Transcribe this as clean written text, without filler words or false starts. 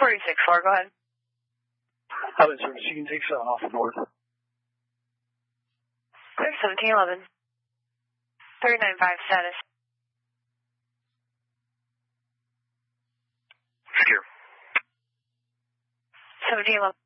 464, go ahead. Highway service, you can take off the board. Clear 1711. 395 status. Secure. 1711.